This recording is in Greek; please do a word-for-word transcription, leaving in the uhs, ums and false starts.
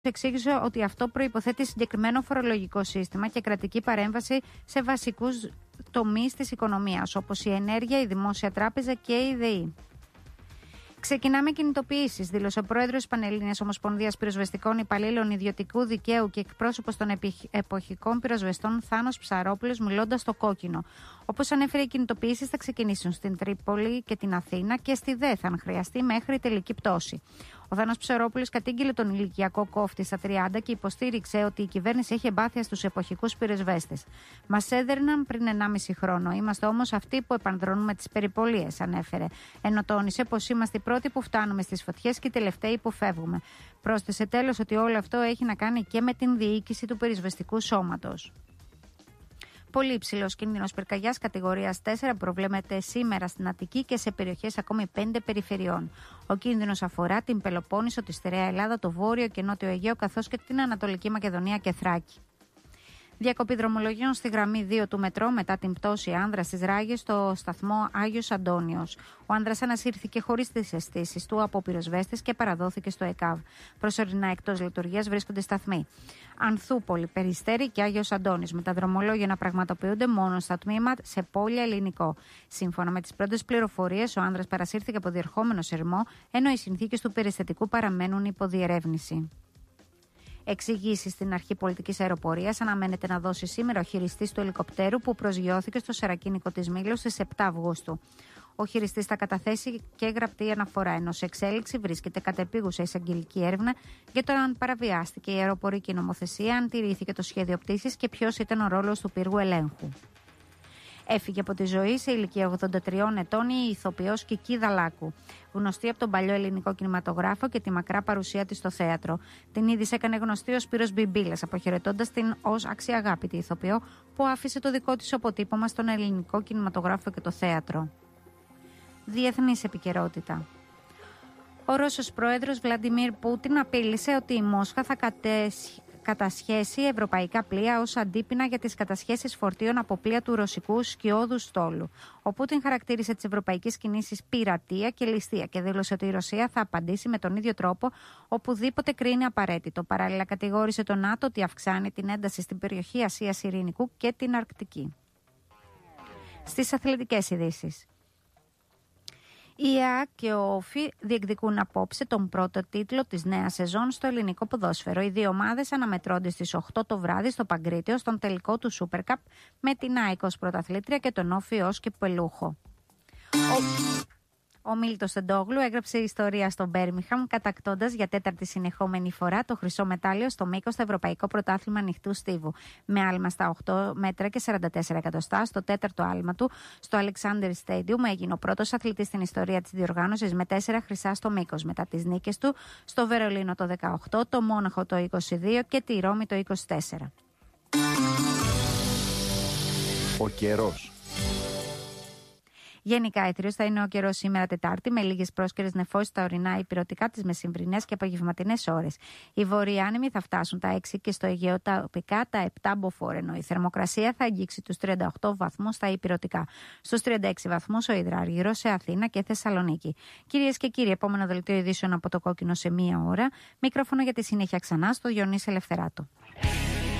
εξήγησε ότι αυτό προϋποθέτει συγκεκριμένο φορολογικό σύστημα και κρατική παρέμβαση σε βασικούς τομείς της οικονομίας, όπως η ενέργεια, η δημόσια τράπεζα και η ΔΕΗ. Ξεκινάμε κινητοποιήσεις, δήλωσε ο πρόεδρος της Πανελλήνιας Ομοσπονδίας Πυροσβεστικών Υπαλλήλων Ιδιωτικού Δικαίου και εκπρόσωπος των εποχικών πυροσβεστών Θάνος Ψαρόπουλος, μιλώντας στο Κόκκινο. Όπως ανέφερε, οι κινητοποιήσεις θα ξεκινήσουν στην Τρίπολη και την Αθήνα και στη ΔΕΘ, αν χρειαστεί, μέχρι τελική πτώση. Ο Θάνος Ψαρόπουλος κατήγγειλε τον ηλικιακό κόφτη στα τριάντα και υποστήριξε ότι η κυβέρνηση έχει εμπάθεια στους εποχικούς πυροσβέστες. Μας έδερναν πριν ενάμιση χρόνο. Είμαστε όμως αυτοί που επανδρώνουμε τις περιπολίες, ανέφερε. Ενώ τόνισε πως είμαστε οι πρώτοι που φτάνουμε στις φωτιές και οι τελευταίοι που φεύγουμε. Πρόσθεσε τέλος ότι όλο αυτό έχει να κάνει και με την διοίκηση του πυροσβεστικού σώματος. Πολύ υψηλός κίνδυνος πυρκαγιάς κατηγορίας τέσσερα προβλέπεται σήμερα στην Αττική και σε περιοχές ακόμη πέντε περιφερειών. Ο κίνδυνος αφορά την Πελοπόννησο, τη Στερεά Ελλάδα, το Βόρειο και Νότιο Αιγαίο καθώς και την Ανατολική Μακεδονία και Θράκη. Διακοπή δρομολογίων στη γραμμή δύο του μετρό μετά την πτώση άνδρας στις Ράγες στο σταθμό Άγιος Αντώνιος. Ο άνδρας ανασύρθηκε χωρίς τις αισθήσεις του από πυροσβέστες και παραδόθηκε στο ΕΚΑΒ. Προσωρινά εκτός λειτουργίας βρίσκονται σταθμοί Ανθούπολη, Περιστέρη και Άγιος Αντώνης, με τα δρομολόγια να πραγματοποιούνται μόνο στα τμήμα σε πόλια ελληνικό. Σύμφωνα με τις πρώτες πληροφορίες, ο άνδρας παρασύρθηκε από διερχόμενο σειρμό, ενώ οι συνθήκες του περιστατικού παραμένουν υπό διερεύνηση. Εξηγήσεις στην αρχή πολιτικής αεροπορίας αναμένεται να δώσει σήμερα ο χειριστής του ελικοπτέρου που προσγειώθηκε στο σαρακίνικο της Μήλος στις επτά Αυγούστου. Ο χειριστής θα καταθέσει και γραπτή αναφορά, ενώ σε εξέλιξη βρίσκεται κατεπίγουσα εισαγγελική έρευνα για το αν παραβιάστηκε η αεροπορική νομοθεσία, αν τηρήθηκε το σχέδιο πτήσης και ποιος ήταν ο ρόλος του πύργου ελέγχου. Έφυγε από τη ζωή σε ηλικία ογδόντα τριών ετών η ηθοποιός Κική Δαλάκου, γνωστή από τον παλιό ελληνικό κινηματογράφο και τη μακρά παρουσία της στο θέατρο. Την είδηση έκανε γνωστή ο Σπύρος Μπιμπίλας, αποχαιρετώντας την ως αξιαγάπητη ηθοποιό που άφησε το δικό της αποτύπωμα στον ελληνικό κινηματογράφο και το θέατρο. Διεθνής επικαιρότητα. Ο Ρώσος πρόεδρος Βλαντιμίρ Πούτιν απείλησε ότι η Μόσχα θα κατέσχει κατασχέσει ευρωπαϊκά πλοία ως αντίπεινα για τις κατασχέσεις φορτίων από πλοία του ρωσικού σκιώδου στόλου. Ο Πούτιν χαρακτήρισε τις ευρωπαϊκές κινήσεις πειρατεία και ληστεία και δήλωσε ότι η Ρωσία θα απαντήσει με τον ίδιο τρόπο οπουδήποτε κρίνει απαραίτητο. Παράλληλα, κατηγόρησε τον ΝΑΤΟ ότι αυξάνει την ένταση στην περιοχή Ασίας Ειρηνικού και την Αρκτική. Στις αθλητικές ειδήσεις. Η ΕΑ και ο ΟΦΗ διεκδικούν απόψε τον πρώτο τίτλο της νέας σεζόν στο ελληνικό ποδόσφαιρο. Οι δύο ομάδες αναμετρώνται στις οκτώ το βράδυ στο Παγκρίτιο στον τελικό του Super Cup με την ΑΕΚ ως πρωταθλήτρια και τον ΟΦΗ ως κυπελούχο. Ο... Ο Μίλτος Τεντόγλου έγραψε ιστορία στο Μπέρμιχαμ, κατακτώντας για τέταρτη συνεχόμενη φορά το χρυσό μετάλλιο στο μήκος στο Ευρωπαϊκό Πρωτάθλημα Ανοιχτού Στίβου. Με άλμα στα οκτώ μέτρα και σαράντα τέσσερα εκατοστά, στο τέταρτο άλμα του, στο Alexander Stadium, έγινε ο πρώτος αθλητής στην ιστορία της διοργάνωσης με τέσσερα χρυσά στο μήκος. Μετά τις νίκες του στο Βερολίνο το δεκαοκτώ, το Μόναχο το είκοσι δύο και τη Ρώμη το είκοσι τέσσερα. Ο καιρός. Γενικά, αιθίος θα είναι ο καιρός σήμερα Τετάρτη, με λίγες πρόσκαιρες νεφώσεις στα ορεινά υπηρετικά τις μεσημβρινές και απογευματινές ώρες. Οι βόρειοι άνεμοι θα φτάσουν τα έξι και στο Αιγαίο τοπικά τα επτά μποφόρ, ενώ η θερμοκρασία θα αγγίξει τους τριάντα οκτώ βαθμούς στα υπηρετικά. Στους τριάντα έξι βαθμούς ο υδράργυρος σε Αθήνα και Θεσσαλονίκη. Κυρίες και κύριοι, επόμενο δελτίο ειδήσεων από το Κόκκινο σε μία ώρα. Μικρόφωνο για τη συνέχεια ξανά στο Διονύση Ελευθεράτο.